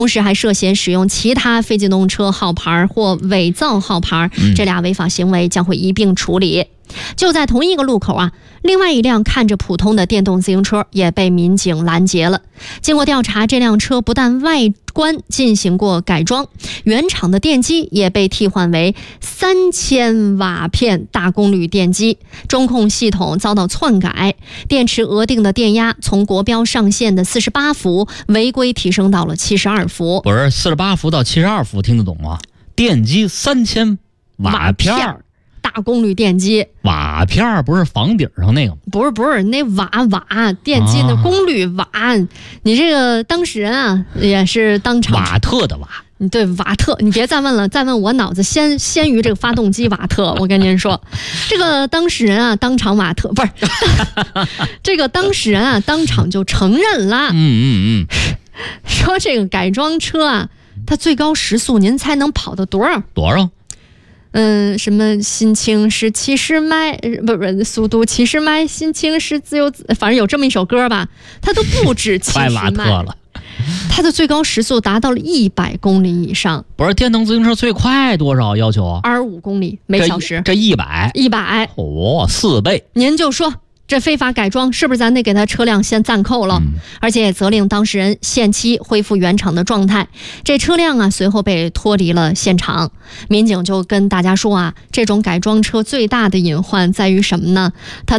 同时还涉嫌使用其他非机动车号牌或伪造号牌，这俩违法行为将会一并处理。就在同一个路口啊，另外一辆看着普通的电动自行车也被民警拦截了。经过调查，这辆车不但外观进行过改装，原厂的电机也被替换为3000瓦片大功率电机，中控系统遭到篡改，电池额定的电压从国标上限的48伏违规提升到了72伏。 不是48伏到72伏听得懂吗？电机3000瓦片， 大功率电机。 瓦片不是房顶上那个吗？ 不是那瓦电机的功率瓦，你这个当事人啊也是当场瓦特的瓦。 对，瓦特，你别再问了，再问我脑子先于这个发动机瓦特。我跟您说，这个当事人啊当场瓦特不是这个当事人啊当场就承认了。说这个改装车啊，它最高时速您猜能跑到多少？什么心情是70迈，不速度70迈，心情是自由，反正有这么一首歌吧，它都不止70迈了。 它的最高时速达到了100公里以上。 不是电动自行车最快多少要求啊 ？25公里每小时。 这100， 4倍。 您就说这非法改装是不是咱得给他车辆先暂扣了？而且也责令当事人限期恢复原厂的状态。这车辆啊随后被脱离了现场。民警就跟大家说啊，这种改装车最大的隐患在于什么呢？它